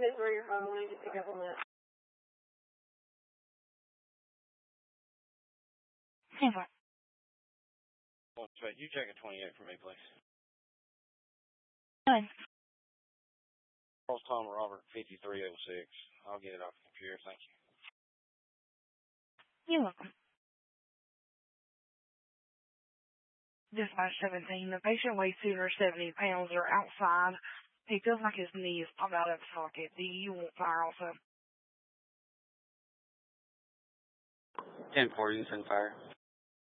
is where you're from. When I pick up on that. Never. You check a 28 for me, please. Done. Charles Tom Robert, 5306. I'll get it off the computer. Thank you. You're welcome. Dispatch 17. The patient weighs 270 pounds. They're outside. He feels like his knee is popped out of his socket. Do you want fire also? 10-4, you send fire.